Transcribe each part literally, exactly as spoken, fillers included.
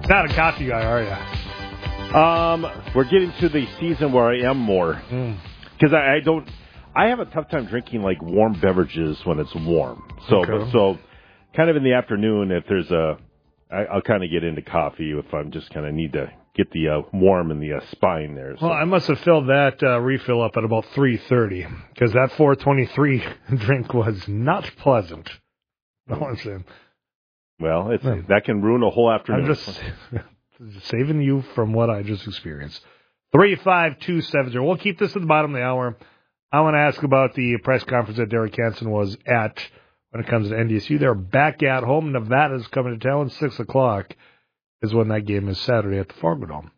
Not a coffee guy, are you? Um, we're getting to the season where I am more. Because mm. I, I don't... I have a tough time drinking, like, warm beverages when it's warm. So, okay. but, so kind of in the afternoon, if there's a... I, I'll kind of get into coffee if I'm just kind of need to get the uh, warm in the uh, spine there. So. Well, I must have filled that uh, refill up at about three thirty, because that four twenty-three drink was not pleasant. No, I'm saying. Well, it's, yeah. that can ruin a whole afternoon. I'm just, just saving you from what I just experienced. three five two seven zero. We'll keep this at the bottom of the hour. I want to ask about the press conference that Derek Hansen was at when it comes to N D S U. They're back at home. Nevada's coming to town. six o'clock is when that game is Saturday at the Fargo Dome.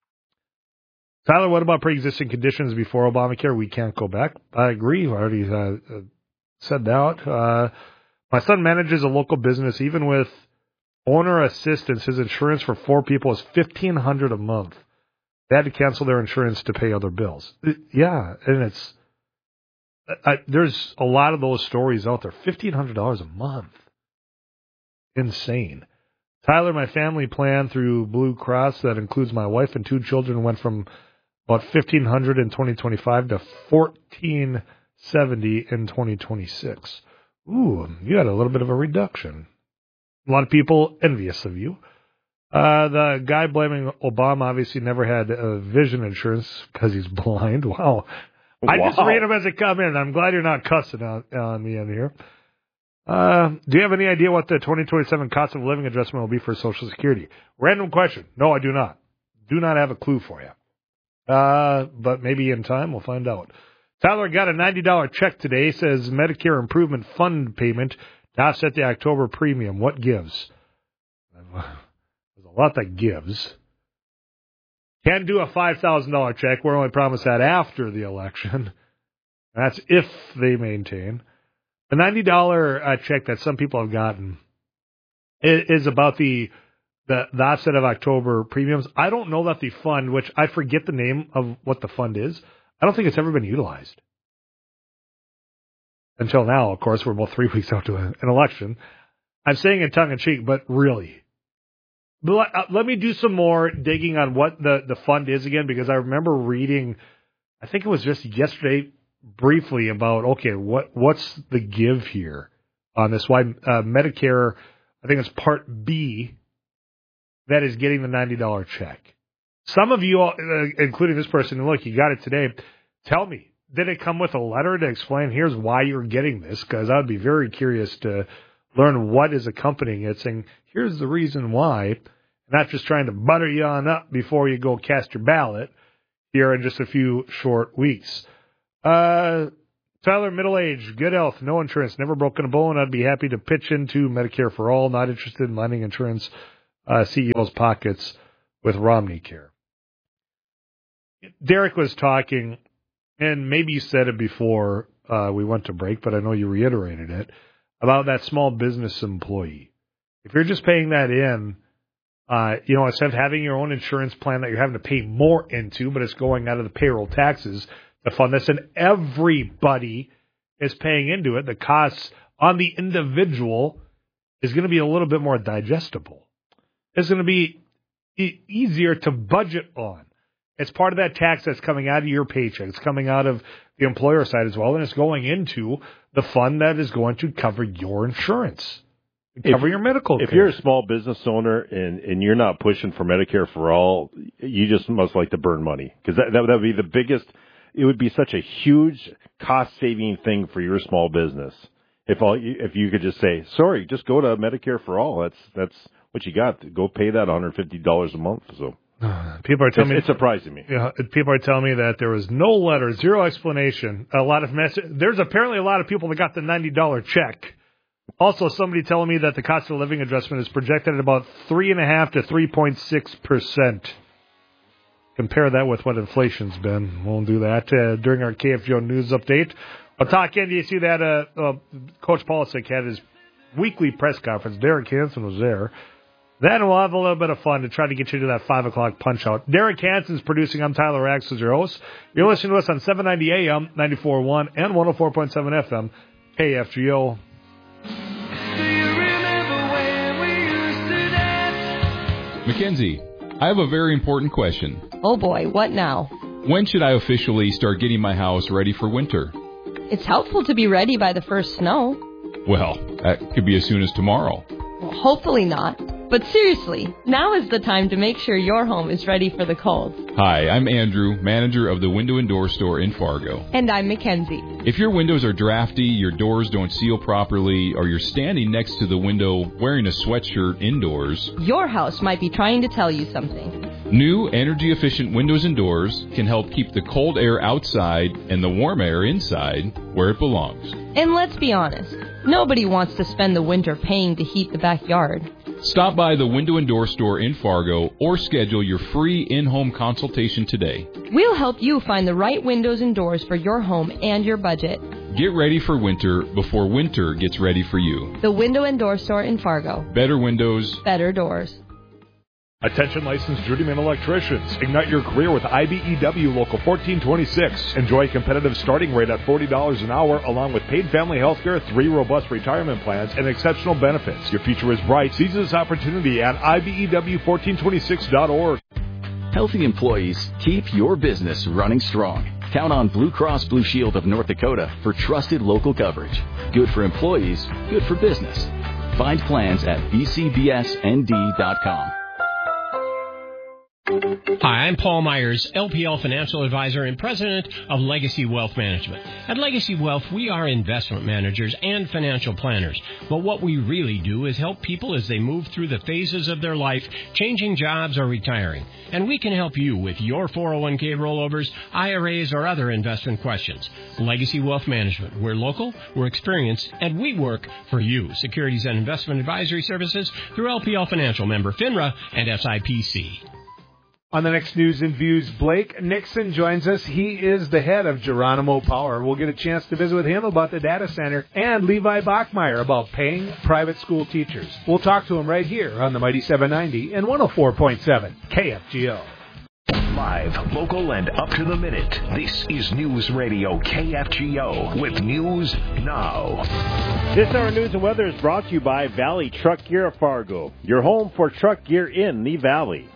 Tyler, what about pre-existing conditions before Obamacare? We can't go back. I agree. I already uh, said that. Uh, my son manages a local business. Even with owner assistance, his insurance for four people is fifteen hundred dollars a month. They had to cancel their insurance to pay other bills. Yeah, and it's I, there's a lot of those stories out there. fifteen hundred dollars a month. Insane. Tyler, my family plan through Blue Cross that includes my wife and two children went from about fifteen hundred dollars in twenty twenty-five to fourteen seventy in twenty twenty-six. Ooh, you had a little bit of a reduction. A lot of people envious of you. Uh, the guy blaming Obama obviously never had uh, vision insurance because he's blind. Wow. I wow. just read them as they come in. I'm glad you're not cussing on, on me in here. Uh, do you have any idea what the twenty twenty-seven cost of living adjustment will be for Social Security? Random question. No, I do not. Do not have a clue for you. Uh, but maybe in time we'll find out. Tyler got a ninety dollars check today. Says Medicare Improvement Fund payment to offset the October premium. What gives? There's a lot that gives. Can do a five thousand dollars check. We're only promised that after the election. That's if they maintain. The ninety dollars uh, check that some people have gotten is, is about the, the the offset of October premiums. I don't know that the fund, which I forget the name of what the fund is, I don't think it's ever been utilized. Until now, of course, we're about three weeks out to an election. I'm saying it tongue-in-cheek, but really. But let me do some more digging on what the, the fund is again, because I remember reading, I think it was just yesterday, briefly about, okay, what what's the give here on this? Why uh, Medicare, I think it's Part B, that is getting the ninety dollars check. Some of you, uh, including this person, look, you got it today. Tell me, did it come with a letter to explain here's why you're getting this? Because I would be very curious to learn what is accompanying it, saying here's the reason why, not just trying to butter you on up before you go cast your ballot here in just a few short weeks. Uh, Tyler, middle age, good health, no insurance, never broken a bone. I'd be happy to pitch into Medicare for All, not interested in lining insurance uh, C E O's pockets with Romney Care. Derek was talking, and maybe you said it before uh, we went to break, but I know you reiterated it, about that small business employee. If you're just paying that in, uh, you know, instead of having your own insurance plan that you're having to pay more into, but it's going out of the payroll taxes to fund this, and everybody is paying into it, the costs on the individual is going to be a little bit more digestible. It's going to be e- easier to budget on. It's part of that tax that's coming out of your paycheck. It's coming out of the employer side as well, and it's going into the fund that is going to cover your insurance, cover if, your medical If care. you're a small business owner and, and you're not pushing for Medicare for All, you just must like to burn money, because that, that would be the biggest, it would be such a huge cost-saving thing for your small business. If all if you could just say, sorry, just go to Medicare for All. That's that's what you got. Go pay that one hundred fifty dollars a month. So people are telling it's, me it's surprising me. Yeah, people are telling me that there was no letter, zero explanation. A lot of mess. There's apparently a lot of people that got the ninety dollars check. Also, somebody telling me that the cost of living adjustment is projected at about three and a half to three point six percent. Compare that with what inflation's been. We'll do that uh, during our K F G O news update. I'll talk N D S U that uh, uh, Coach Polisic had his weekly press conference. Derek Hansen was there. Then we'll have a little bit of fun to try to get you to that five o'clock punch-out. Derek Hansen's producing. I'm Tyler Axel, your host. You're listening to us on seven ninety A M, ninety-four point one, and one oh four point seven F M, K F G O. Mackenzie, I have a very important question. Oh boy, what now? When should I officially start getting my house ready for winter? It's helpful to be ready by the first snow. Well, that could be as soon as tomorrow. Well, hopefully not. But seriously, now is the time to make sure your home is ready for the cold. Hi, I'm Andrew, manager of the Window and Door Store in Fargo. And I'm Mackenzie. If your windows are drafty, your doors don't seal properly, or you're standing next to the window wearing a sweatshirt indoors, your house might be trying to tell you something. New energy-efficient windows and doors can help keep the cold air outside and the warm air inside where it belongs. And let's be honest, nobody wants to spend the winter paying to heat the backyard. Stop by the Window and Door Store in Fargo or schedule your free in-home consultation today. We'll help you find the right windows and doors for your home and your budget. Get ready for winter before winter gets ready for you. The Window and Door Store in Fargo. Better windows. Better doors. Attention licensed journeyman electricians. Ignite your career with I B E W Local fourteen twenty-six. Enjoy a competitive starting rate at forty dollars an hour along with paid family health care, three robust retirement plans, and exceptional benefits. Your future is bright. Seize this opportunity at I B E W fourteen twenty-six dot org. Healthy employees keep your business running strong. Count on Blue Cross Blue Shield of North Dakota for trusted local coverage. Good for employees, good for business. Find plans at b c b s n d dot com. Hi, I'm Paul Myers, L P L Financial Advisor and President of Legacy Wealth Management. At Legacy Wealth, we are investment managers and financial planners. But what we really do is help people as they move through the phases of their life, changing jobs or retiring. And we can help you with your four oh one k rollovers, I R As, or other investment questions. Legacy Wealth Management. We're local, we're experienced, and we work for you. Securities and Investment Advisory Services through L P L Financial, member FINRA and S I P C. On the next News and Views, Blake Nixon joins us. He is the head of Geronimo Power. We'll get a chance to visit with him about the data center and Levi Bachmeyer about paying private school teachers. We'll talk to him right here on the Mighty seven ninety and one oh four point seven K F G O. Live, local, and up to the minute. This is News Radio K F G O with News Now. This hour news and weather is brought to you by Valley Truck Gear of Fargo, your home for truck gear in the Valley.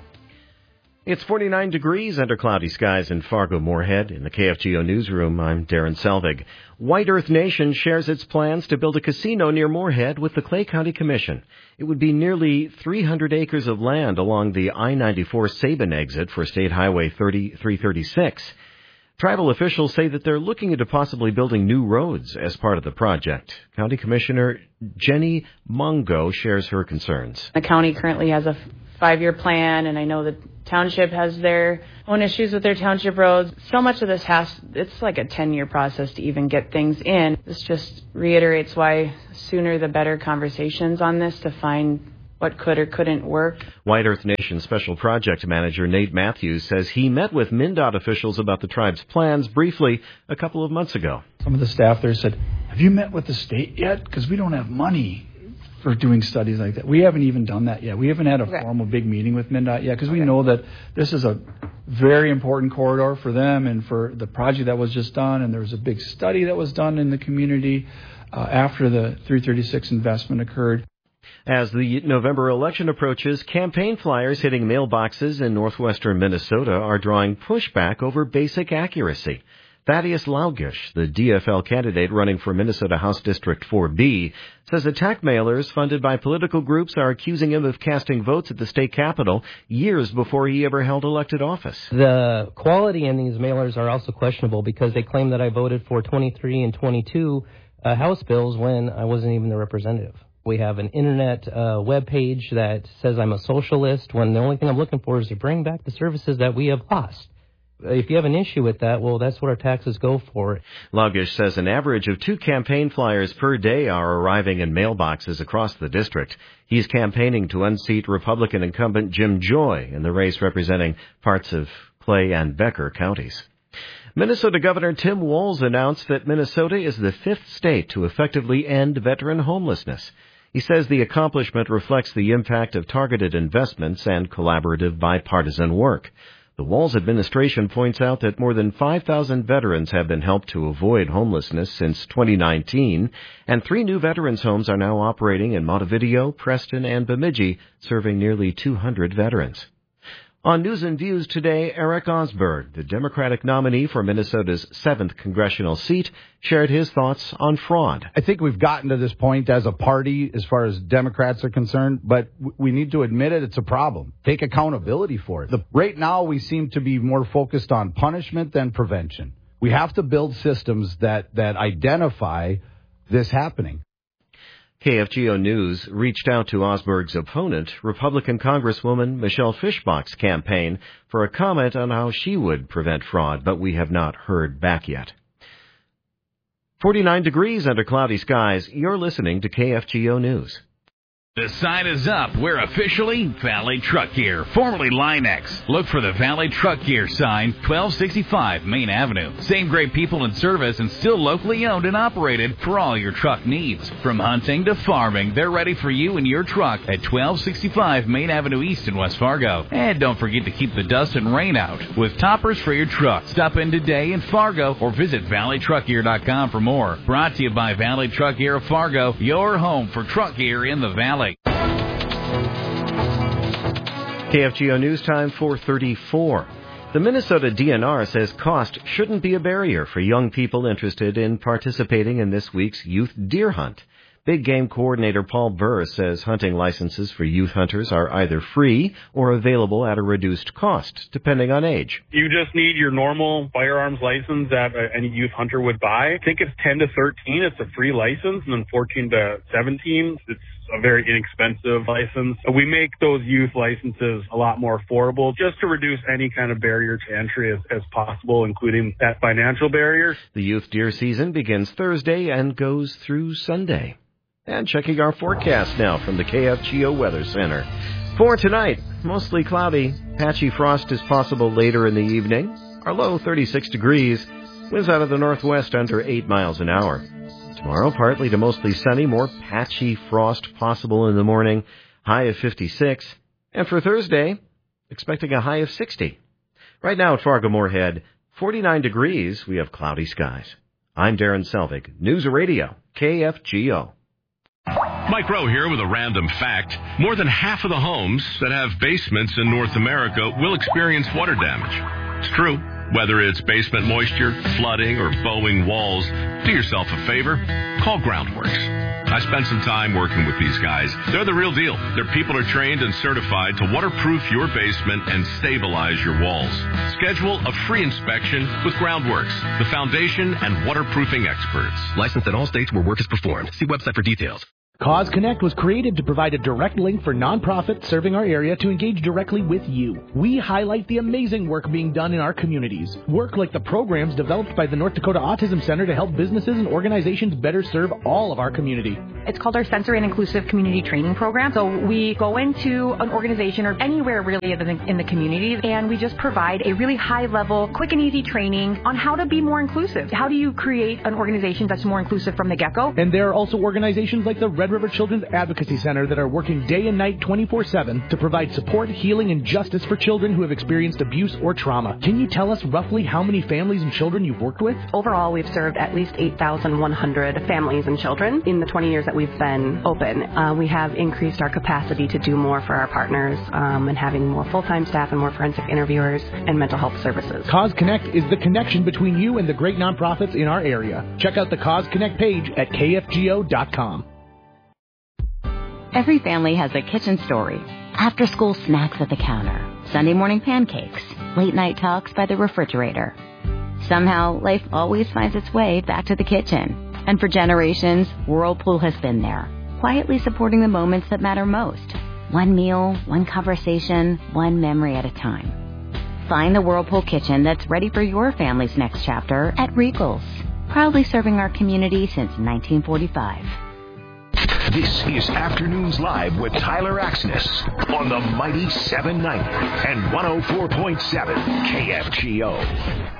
It's forty-nine degrees under cloudy skies in Fargo-Moorhead. In the K F G O newsroom, I'm Darren Selvig. White Earth Nation shares its plans to build a casino near Moorhead with the Clay County Commission. It would be nearly three hundred acres of land along the I ninety-four Sabin exit for State Highway thirty-three thirty-six. Tribal officials say that they're looking into possibly building new roads as part of the project. County Commissioner Jenny Mungo shares her concerns. The county currently has a five-year plan, and I know the township has their own issues with their township roads. So much of this has, it's like a ten-year process to even get things in. This just reiterates why sooner the better conversations on this to find what could or couldn't work. White Earth Nation Special Project Manager Nate Matthews says he met with MnDOT officials about the tribe's plans briefly a couple of months ago. Some of the staff there said, have you met with the state yet? Because we don't have money for doing studies like that. We haven't even done that yet. We haven't had a okay. formal big meeting with MnDOT yet because okay. we know that this is a very important corridor for them and for the project that was just done. And there was a big study that was done in the community uh, after the three thirty-six investment occurred. As the November election approaches, campaign flyers hitting mailboxes in northwestern Minnesota are drawing pushback over basic accuracy. Thaddeus Laugish, the D F L candidate running for Minnesota House District four B, says attack mailers funded by political groups are accusing him of casting votes at the state capitol years before he ever held elected office. The quality in these mailers are also questionable because they claim that I voted for twenty-three and twenty-two uh, House bills when I wasn't even the representative. We have an internet uh, web page that says I'm a socialist when the only thing I'm looking for is to bring back the services that we have lost. If you have an issue with that, well, that's what our taxes go for. Laugish says an average of two campaign flyers per day are arriving in mailboxes across the district. He's campaigning to unseat Republican incumbent Jim Joy in the race representing parts of Clay and Becker counties. Minnesota Governor Tim Walz announced that Minnesota is the fifth state to effectively end veteran homelessness. He says the accomplishment reflects the impact of targeted investments and collaborative bipartisan work. The Walz administration points out that more than five thousand veterans have been helped to avoid homelessness since twenty nineteen, and three new veterans' homes are now operating in Montevideo, Preston, and Bemidji, serving nearly two hundred veterans. On News and Views today, Eric Osberg, the Democratic nominee for Minnesota's seventh congressional seat, shared his thoughts on fraud. I think we've gotten to this point as a party as far as Democrats are concerned, but we need to admit it. It's a problem. Take accountability for it. The, right now, we seem to be more focused on punishment than prevention. We have to build systems that, that identify this happening. K F G O News reached out to Osberg's opponent, Republican Congresswoman Michelle Fischbach's campaign, for a comment on how she would prevent fraud, but we have not heard back yet. forty-nine degrees under cloudy skies. You're listening to K F G O News. The sign is up. We're officially Valley Truck Gear, formerly Line-X. Look for the Valley Truck Gear sign, twelve sixty-five Main Avenue. Same great people in service and still locally owned and operated for all your truck needs. From hunting to farming, they're ready for you and your truck at twelve sixty-five Main Avenue East in West Fargo. And don't forget to keep the dust and rain out with toppers for your truck. Stop in today in Fargo or visit valley truck gear dot com for more. Brought to you by Valley Truck Gear of Fargo, your home for truck gear in the Valley. K F G O News Time, four thirty-four. The Minnesota D N R says cost shouldn't be a barrier for young people interested in participating in this week's youth deer hunt. Big Game Coordinator Paul Burr says hunting licenses for youth hunters are either free or available at a reduced cost, depending on age. You just need your normal firearms license that any youth hunter would buy. I think it's ten to thirteen, it's a free license, and then fourteen to seventeen, it's a very inexpensive license. We make those youth licenses a lot more affordable just to reduce any kind of barrier to entry as, as possible, including that financial barrier. The youth deer season begins Thursday and goes through Sunday. And checking our forecast now from the K F G O Weather Center. For tonight, mostly cloudy. Patchy frost is possible later in the evening. Our low thirty-six degrees. Winds out of the northwest under eight miles an hour. Tomorrow, partly to mostly sunny, more patchy frost possible in the morning, high of fifty-six. And for Thursday, expecting a high of sixty. Right now at Fargo-Moorhead, forty-nine degrees, we have cloudy skies. I'm Darren Selvig, News Radio, K F G O. Mike Rowe here with a random fact. More than half of the homes that have basements in North America will experience water damage. It's true. Whether it's basement moisture, flooding, or bowing walls, do yourself a favor. Call Groundworks. I spent some time working with these guys. They're the real deal. Their people are trained and certified to waterproof your basement and stabilize your walls. Schedule a free inspection with Groundworks, the foundation and waterproofing experts. Licensed in all states where work is performed. See website for details. Cause Connect was created to provide a direct link for nonprofits serving our area to engage directly with you. We highlight the amazing work being done in our communities. Work like the programs developed by the North Dakota Autism Center to help businesses and organizations better serve all of our community. It's called our Sensory and Inclusive Community Training Program. So we go into an organization or anywhere really in the community, and we just provide a really high-level, quick and easy training on how to be more inclusive. How do you create an organization that's more inclusive from the get-go? And there are also organizations like the Red River Children's Advocacy Center that are working day and night twenty-four seven to provide support, healing, and justice for children who have experienced abuse or trauma. Can you tell us roughly how many families and children you've worked with? Overall, we've served at least eight thousand one hundred families and children in the twenty years that we've been open. Uh, we have increased our capacity to do more for our partners um, and having more full-time staff and more forensic interviewers and mental health services. Cause Connect is the connection between you and the great nonprofits in our area. Check out the Cause Connect page at K F G O dot com. Every family has a kitchen story. After-school snacks at the counter, Sunday morning pancakes, late-night talks by the refrigerator. Somehow, life always finds its way back to the kitchen. And for generations, Whirlpool has been there, quietly supporting the moments that matter most. One meal, one conversation, one memory at a time. Find the Whirlpool kitchen that's ready for your family's next chapter at Regals. Proudly serving our community since nineteen forty-five. This is Afternoons Live with Tyler Axness on the mighty seven ninety and one oh four point seven K F G O.